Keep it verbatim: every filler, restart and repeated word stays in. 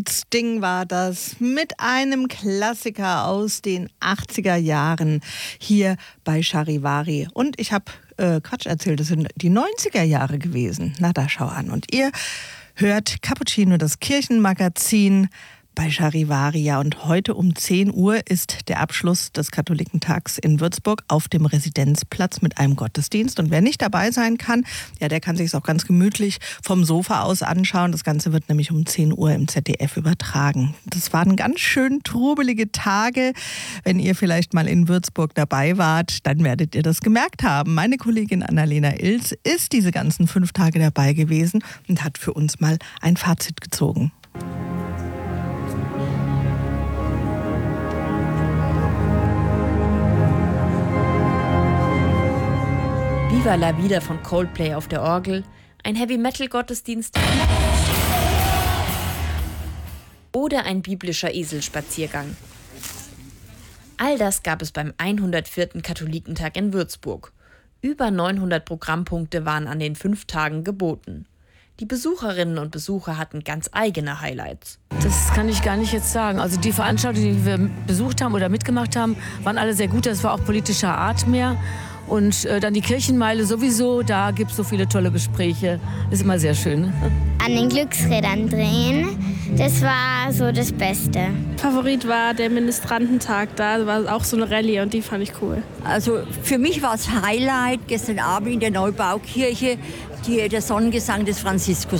Sting war das mit einem Klassiker aus den achtziger Jahren hier bei Charivari. Und ich habe äh, Quatsch erzählt, das sind die neunziger Jahre gewesen. Na, da schau an. Und ihr hört Cappuccino, das Kirchenmagazin bei Charivari. Ja, und heute um zehn Uhr ist der Abschluss des Katholikentags in Würzburg auf dem Residenzplatz mit einem Gottesdienst. Und wer nicht dabei sein kann, ja, der kann sich es auch ganz gemütlich vom Sofa aus anschauen. Das Ganze wird nämlich um zehn Uhr im Z D F übertragen. Das waren ganz schön trubelige Tage. Wenn ihr vielleicht mal in Würzburg dabei wart, dann werdet ihr das gemerkt haben. Meine Kollegin Annalena Ilz ist diese ganzen fünf Tage dabei gewesen und hat für uns mal ein Fazit gezogen. Viva la Vida von Coldplay auf der Orgel, ein Heavy-Metal-Gottesdienst oder ein biblischer Eselspaziergang. All das gab es beim hundertvierten Katholikentag in Würzburg. Über neunhundert Programmpunkte waren an den fünf Tagen geboten. Die Besucherinnen und Besucher hatten ganz eigene Highlights. Das kann ich gar nicht jetzt sagen. Also die Veranstaltungen, die wir besucht haben oder mitgemacht haben, waren alle sehr gut. Das war auch politischer Art mehr. Und äh, dann die Kirchenmeile sowieso, da gibt es so viele tolle Gespräche. Ist immer sehr schön. An den Glücksrädern drehen, das war so das Beste. Favorit war der Ministrantentag, da war auch so eine Rallye und die fand ich cool. Also für mich war es Highlight gestern Abend in der Neubaukirche, die, der Sonnengesang des Franziskus.